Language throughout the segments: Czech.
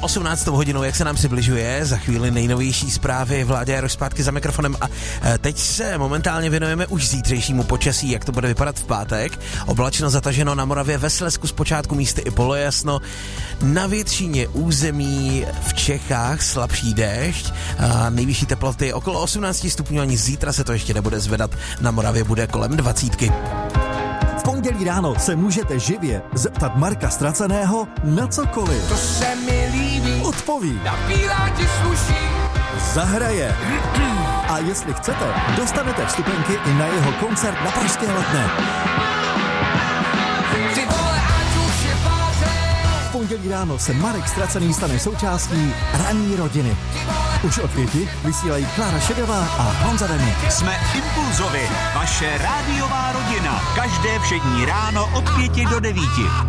18. hodinou, jak se nám přibližuje, za chvíli nejnovější zprávy, Vláďa Jaroš zpátky za mikrofonem a teď se momentálně věnujeme už zítřejšímu počasí, jak to bude vypadat v pátek. Oblačno zataženo na Moravě, ve Slezsku zpočátku místy i polojasno, na většině území v Čechách slabší déšť a nejvyšší teploty okolo 18 stupňů, ani zítra se to ještě nebude zvedat, na Moravě bude kolem 20. V pondělí ráno se můžete živě zeptat Marka Ztraceného na cokoliv. To se mi líbí. Odpoví. Na bílá ti sluší. Zahraje. A jestli chcete, dostanete vstupenky i na jeho koncert na Pražské Letné. Ty vole, ať už je pátek. V pondělí ráno se Marek Ztracený stane součástí ranní rodiny. Už od 5 vysílají Klára Šedová a Honza Deník. Jsme Impulzovi, vaše rádiová rodina. Každé všední ráno od 5 do 9.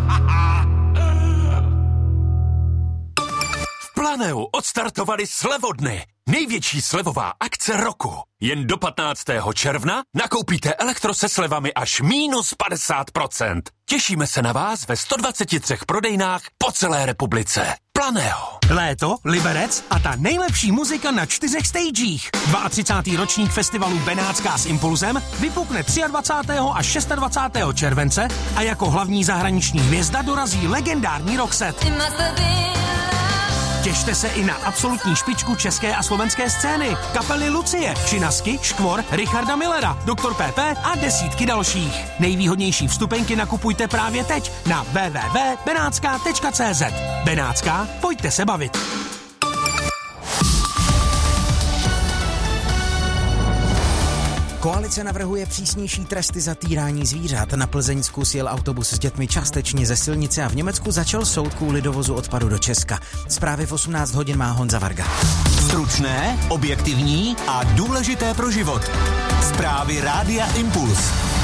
V Planeu odstartovali slevodny. Největší slevová akce roku. Jen do 15. června nakoupíte elektro se slevami až minus 50%. Těšíme se na vás ve 123 prodejnách po celé republice. Planeo. Léto, Liberec a ta nejlepší muzika na 4 stagech. 32. ročník festivalu Benátská s Impulzem vypukne 23. až 26. července a jako hlavní zahraniční hvězda dorazí legendární Roxette. Těšte se i na absolutní špičku české a slovenské scény. Kapely Lucie, Činasky, Škvor, Richarda Millera, Dr. PP a desítky dalších. Nejvýhodnější vstupenky nakupujte právě teď na www.benátska.cz. Benátská, pojďte se bavit. Koalice navrhuje přísnější tresty za týrání zvířat. Na Plzeňsku sjel autobus s dětmi částečně ze silnice a v Německu začal soud kvůli dovozu odpadu do Česka. Zprávy v 18 hodin má Honza Varga. Stručné, objektivní a důležité pro život. Zprávy Rádia Impuls.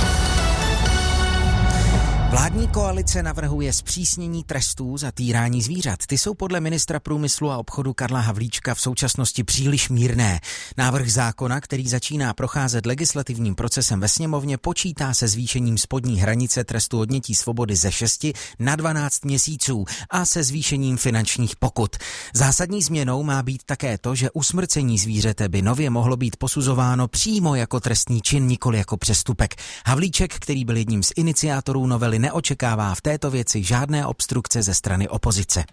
Vládní koalice navrhuje zpřísnění trestů za týrání zvířat. Ty jsou podle ministra průmyslu a obchodu Karla Havlíčka v současnosti příliš mírné. Návrh zákona, který začíná procházet legislativním procesem ve sněmovně, počítá se zvýšením spodní hranice trestu odnětí svobody ze 6 na 12 měsíců a se zvýšením finančních pokut. Zásadní změnou má být také to, že usmrcení zvířete by nově mohlo být posuzováno přímo jako trestný čin, nikoli jako přestupek. Havlíček, který byl jedním z iniciátorů novely, neočekává v této věci žádné obstrukce ze strany opozice.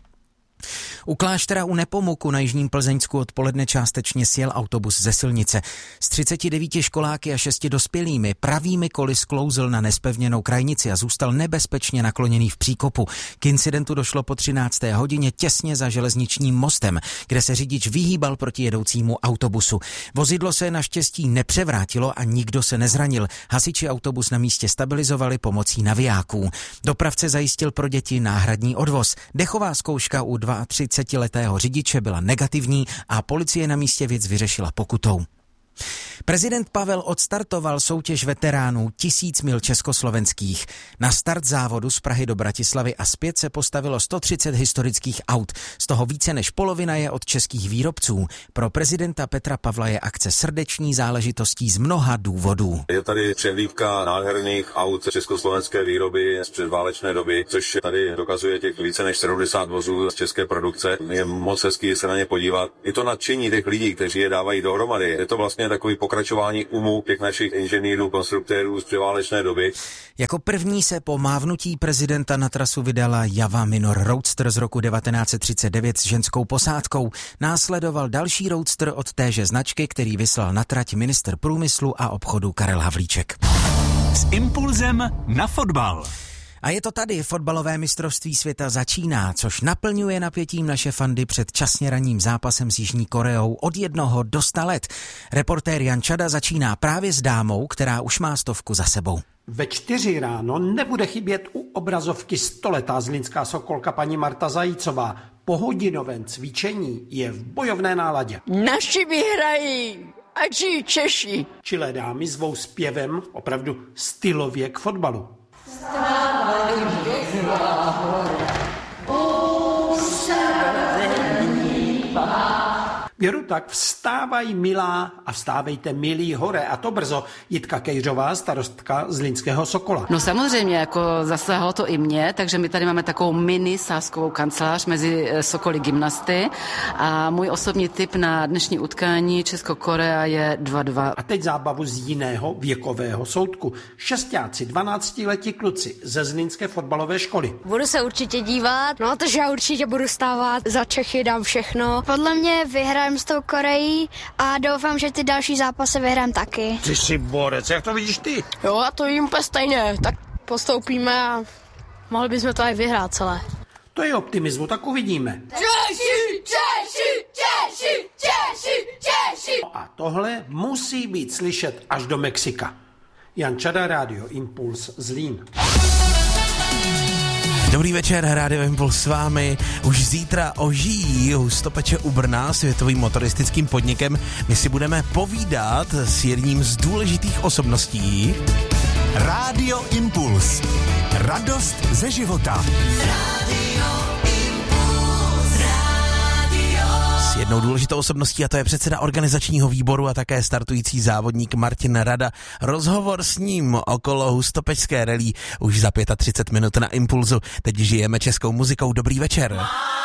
U kláštera u Nepomuku na jižním Plzeňsku odpoledne částečně sjel autobus ze silnice. S 39 školáky a 6 dospělými pravými koly sklouzl na nezpevněnou krajnici a zůstal nebezpečně nakloněný v příkopu. K incidentu došlo po 13. hodině těsně za železničním mostem, kde se řidič vyhýbal proti jedoucímu autobusu. Vozidlo se naštěstí nepřevrátilo a nikdo se nezranil. Hasiči autobus na místě stabilizovali pomocí navijáků. Dopravce zajistil pro děti náhradní odvoz. Dechová zkouška u 32letého řidiče byla negativní a policie na místě věc vyřešila pokutou. Prezident Pavel odstartoval soutěž veteránů 1000 mil československých. Na start závodu z Prahy do Bratislavy a zpět se postavilo 130 historických aut. Z toho více než polovina je od českých výrobců. Pro prezidenta Petra Pavla je akce srdeční záležitostí z mnoha důvodů. Je tady přehlídka nádherných aut československé výroby z předválečné doby, což tady dokazuje těch více než 70 vozů z české produkce. Je moc hezký se na ně podívat. I to nadšení těch lidí, kteří je dávají dohromady. Je to vlastně takový pokračování umu těch našich inženýrů, konstruktérů z předválečné doby. Jako první se po mávnutí prezidenta na trasu vydala Java Minor Roadster z roku 1939 s ženskou posádkou. Následoval další Roadster od téže značky, který vyslal na trať ministr průmyslu a obchodu Karel Havlíček. S Impulzem na fotbal. A je to tady, fotbalové mistrovství světa začíná, což naplňuje napětím naše fandy před časně ranním zápasem s Jižní Koreou od 1 do 100 let. Reportér Jan Čada začíná právě s dámou, která už má 100 za sebou. Ve 4 ráno nebude chybět u obrazovky 100letá zlínská sokolka paní Marta Zajícová. Po hodinovém cvičení je v bojovné náladě. Naši vyhrají, ať žijí Češi. Čilé dámy zvou zpěvem opravdu stylově k fotbalu. Věru, tak vstávaj milá a vstávejte milí hore. A to brzo. Jitka Kejřová, starostka Zlínského Sokola. No samozřejmě, jako zasáhlo to i mě, takže my tady máme takovou mini sázkovou kancelář mezi Sokoly Gymnasty a můj osobní tip na dnešní utkání Česko-Korea je 2-2. A teď zábavu z jiného věkového soudku. Šestáci, 12letí kluci ze Zlínské fotbalové školy. Budu se určitě dívat, no takže já určitě budu stávat, za Čechy dám všechno. Podle mě vyhrám s tou Koreí a doufám, že ty další zápasy vyhrám taky. Ty jsi borec, jak to vidíš ty? Jo, a to jim úplně stejně, tak postoupíme a mohli bychom to aj vyhrát celé. To je optimismu, tak uvidíme. Češi, Češi, Češi, Češi, Češi. A tohle musí být slyšet až do Mexika. Jan Čada, Rádio Impuls, Zlín. Dobrý večer, Rádio Impuls s vámi. Už zítra ožijí Hustopeče u Brna, světovým motoristickým podnikem. My si budeme povídat s jedním z důležitých osobností. Rádio Impuls. Radost ze života. S jednou důležitou osobností, a to je předseda organizačního výboru a také startující závodník Martin Rada. Rozhovor s ním okolo hustopečské rally už za 35 minut na Impulzu. Teď žijeme českou muzikou. Dobrý večer.